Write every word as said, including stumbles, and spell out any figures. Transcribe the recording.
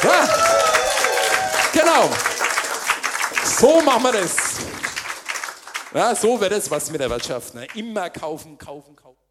Ja. Genau. So machen wir das. Ja, so wird es was mit der Wirtschaft. Ne? Immer kaufen, kaufen, kaufen.